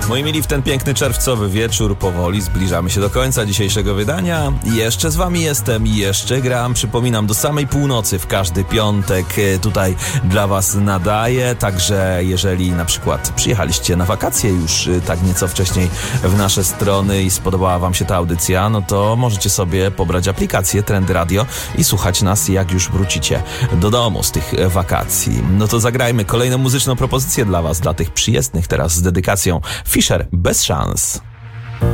Moi mili, w ten piękny czerwcowy wieczór powoli zbliżamy się do końca dzisiejszego wydania. Jeszcze z wami jestem i jeszcze gram. Przypominam, do samej północy w każdy piątek tutaj dla was nadaję. Także jeżeli na przykład przyjechaliście na wakacje już tak nieco wcześniej w nasze strony i spodobała wam się ta audycja, no to możecie sobie pobrać aplikację Trendy Radio i słuchać nas, jak już wrócicie do domu z tych wakacji. No to zagrajmy kolejną muzyczną propozycję dla was, dla tych przyjezdnych teraz z dedykacją. Fisher, bez szans.